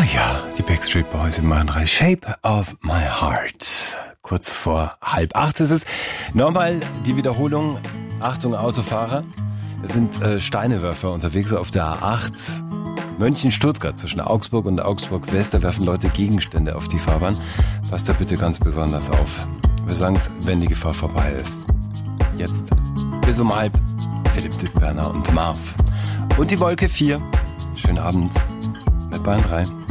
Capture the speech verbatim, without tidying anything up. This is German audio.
ja, die Backstreet Boys in Bayern drei. Shape of my heart. Kurz vor halb acht ist es. Nochmal die Wiederholung. Achtung Autofahrer. Es sind äh, Steinewerfer unterwegs auf der A acht. Mönchen-Stuttgart zwischen Augsburg und Augsburg-West. Da werfen Leute Gegenstände auf die Fahrbahn. Passt da bitte ganz besonders auf. Wir sagen es, wenn die Gefahr vorbei ist. Jetzt bis um halb. Philipp Dittberner und Marv. Und die Wolke vier. Schönen Abend mit Bayern drei.